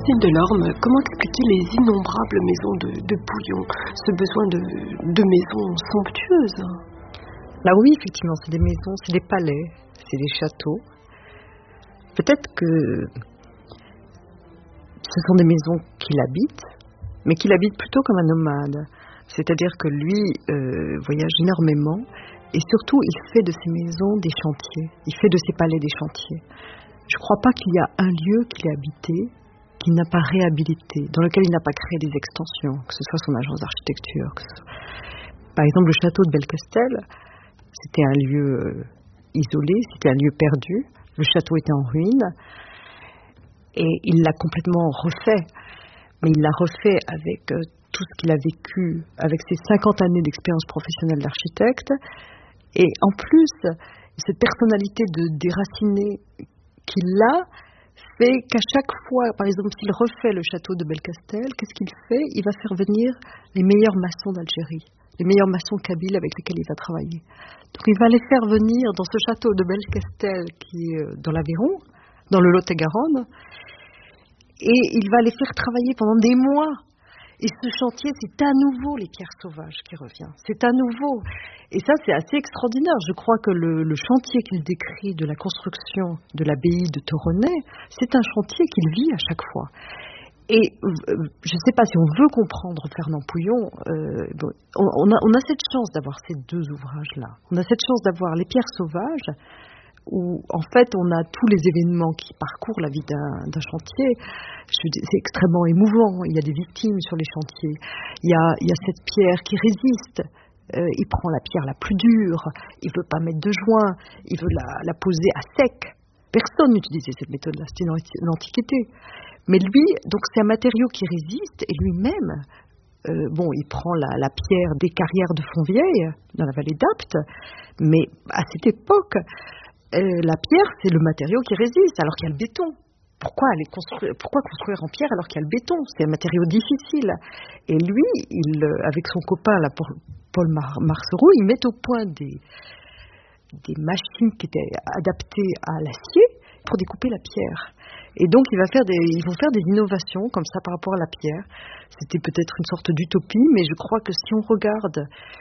Christine Delorme, comment expliquer les innombrables maisons de Pouillon, ce besoin de maisons somptueuses? Là oui, effectivement, c'est des maisons, c'est des palais, c'est des châteaux. Peut-être que ce sont des maisons qu'il habite, mais qu'il habite plutôt comme un nomade. C'est-à-dire que lui voyage énormément et surtout il fait de ses maisons des chantiers, il fait de ses palais des chantiers. Je ne crois pas qu'il y a un lieu qu'il ait habité qu'il n'a pas réhabilité, dans lequel il n'a pas créé des extensions, que ce soit son agence d'architecture. Par exemple, le château de Belcastel, c'était un lieu isolé, c'était un lieu perdu. Le château était en ruine et il l'a complètement refait. Mais il l'a refait avec tout ce qu'il a vécu, avec ses 50 années d'expérience professionnelle d'architecte. Et en plus, cette personnalité de déraciné qu'il a fait qu'à chaque fois, par exemple, s'il refait le château de Belcastel, qu'est-ce qu'il fait? Il va faire venir les meilleurs maçons d'Algérie, les meilleurs maçons kabyles avec lesquels il va travailler. Donc il va les faire venir dans ce château de Belcastel qui est dans l'Aveyron, dans le Lot-et-Garonne, et il va les faire travailler pendant des mois. Et ce chantier, c'est à nouveau les pierres sauvages qui revient. C'est à nouveau. Et ça, c'est assez extraordinaire. Je crois que le chantier qu'il décrit de la construction de l'abbaye de Toronnet, c'est un chantier qu'il vit à chaque fois. Et je ne sais pas si on veut comprendre Fernand Pouillon, on a cette chance d'avoir ces deux ouvrages-là. On a cette chance d'avoir Les pierres sauvages, où en fait on a tous les événements qui parcourent la vie d'un chantier. C'est extrêmement émouvant. Il y a des victimes sur les chantiers. Il y a cette pierre qui résiste. Il prend la pierre la plus dure. Il veut pas mettre de joint. Il veut la poser à sec. Personne n'utilisait cette méthode-là. C'était l'Antiquité. Mais lui, donc c'est un matériau qui résiste et lui-même, il prend la pierre des carrières de Fontvieille, dans la vallée d'Apt, mais à cette époque, la pierre, c'est le matériau qui résiste, alors qu'il y a le béton. Pourquoi construire en pierre alors qu'il y a le béton? C'est un matériau difficile. Et lui, avec son copain, là, Paul Marcereau, ils mettent au point des machines qui étaient adaptées à l'acier pour découper la pierre. Et donc ils vont faire des innovations comme ça par rapport à la pierre. C'était peut-être une sorte d'utopie, mais je crois que si on regarde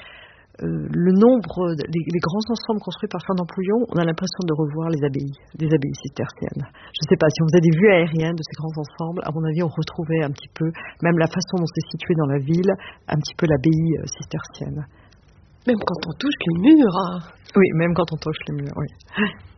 le nombre, les grands ensembles construits par Fernand Pouillon, on a l'impression de revoir des abbayes cisterciennes. Je ne sais pas, si on faisait des vues aériennes de ces grands ensembles, à mon avis on retrouvait un petit peu, même la façon dont c'est situé dans la ville, un petit peu l'abbaye cistercienne. Même quand on touche les murs. Oui, même quand on touche les murs, oui.